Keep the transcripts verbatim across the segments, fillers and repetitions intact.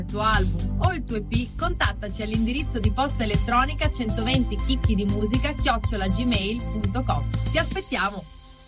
il tuo album o il tuo E P, contattaci all'indirizzo di posta elettronica centoventi chicchi di musica chiocciola gmail punto com. Ti aspettiamo!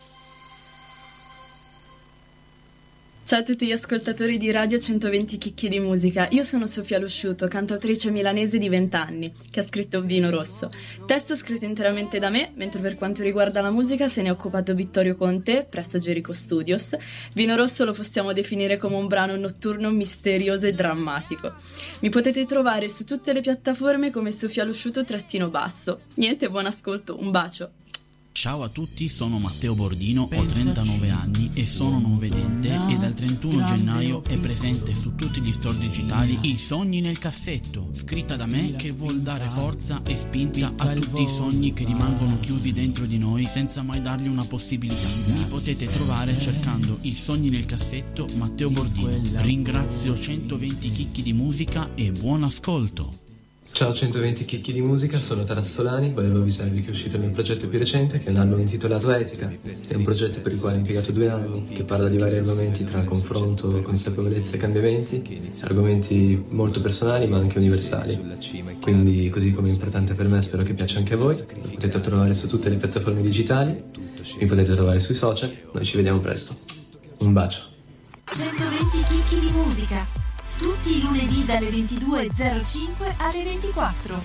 Ciao a tutti gli ascoltatori di Radio centoventi Chicchi di Musica, io sono Sofia Lusciuto, cantautrice milanese di venti anni, che ha scritto Vino Rosso. Testo scritto interamente da me, mentre per quanto riguarda la musica se ne è occupato Vittorio Conte, presso Jericho Studios. Vino Rosso lo possiamo definire come un brano notturno, misterioso e drammatico. Mi potete trovare su tutte le piattaforme come Sofia Lusciuto trattino basso. Niente, buon ascolto, un bacio! Ciao a tutti, sono Matteo Bordino, ho trentanove anni e sono non vedente e dal trentuno gennaio è presente su tutti gli store digitali I Sogni nel cassetto, scritta da me, che vuol dare forza e spinta a tutti i sogni che rimangono chiusi dentro di noi senza mai dargli una possibilità. Mi potete trovare cercando I Sogni nel cassetto Matteo Bordino. Ringrazio centoventi Chicchi di Musica e buon ascolto. Ciao centoventi Chicchi di Musica, sono Tarassolani, volevo avvisarvi che è uscito il mio progetto più recente, che è un album intitolato Etica. È un progetto per il quale ho impiegato due anni, che parla di vari argomenti tra confronto, consapevolezza e cambiamenti, argomenti molto personali ma anche universali. Quindi, così come è importante per me, spero che piaccia anche a voi. Lo potete trovare su tutte le piattaforme digitali, mi potete trovare sui social, noi ci vediamo presto. Un bacio. centoventi Chicchi di Musica, tutti i lunedì dalle ventidue e zero cinque alle ventiquattro.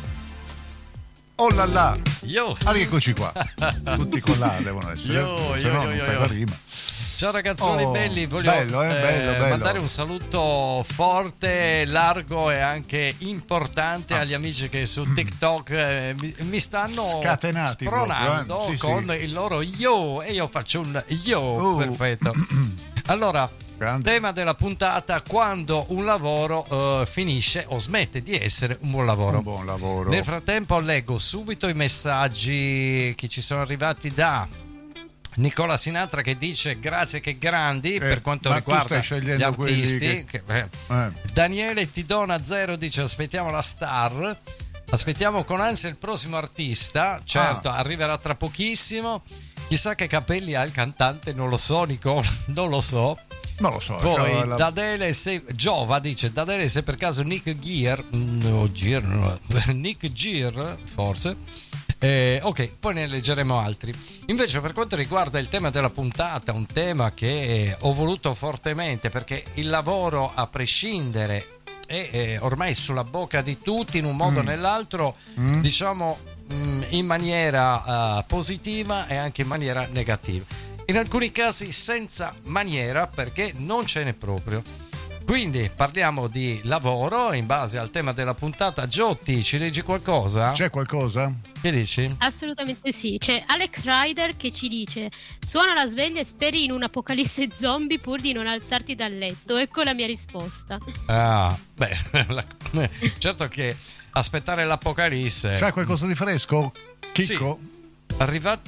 Oh là là! Yo! Ah, eccoci qua. Tutti con là devono essere. Yo, se yo, no yo, non yo, fai yo. la rima. Ciao ragazzoni Oh, belli, voglio bello, eh, bello, eh, bello. mandare un saluto forte, largo e anche importante ah. agli amici che su TikTok eh, mi, mi stanno scatenati spronando proprio, eh? Sì, con sì. il loro yo e io faccio un yo uh. perfetto. Allora, grande. Tema della puntata: quando un lavoro uh, finisce o smette di essere un buon lavoro. Un buon lavoro. Nel frattempo leggo subito i messaggi che ci sono arrivati da Nicola Sinatra, che dice grazie che grandi eh, per quanto riguarda gli artisti che... che, eh. Eh. Daniele Tidona zero dice aspettiamo la star, aspettiamo con ansia il prossimo artista, certo ah. arriverà tra pochissimo, chissà che capelli ha il cantante, non lo so Nicola, non lo so. Non lo so. Poi la... Dadele se Giova dice Dadele se per caso Nick Gear no, Gear no, Nick Gear forse eh, ok, poi ne leggeremo altri. Invece per quanto riguarda il tema della puntata, un tema che ho voluto fortemente perché il lavoro a prescindere è, è ormai sulla bocca di tutti in un modo o mm. nell'altro, mm. diciamo mh, in maniera uh, positiva e anche in maniera negativa. In alcuni casi senza maniera perché non ce n'è proprio. Quindi parliamo di lavoro in base al tema della puntata. Giotti, ci leggi qualcosa? C'è qualcosa? Che dici? Assolutamente sì. C'è Alex Rider che ci dice: suona la sveglia e speri in un'apocalisse zombie pur di non alzarti dal letto. Ecco la mia risposta. Ah, beh, la, certo che aspettare l'apocalisse. C'è qualcosa di fresco? Chicco? Sì. Arriva,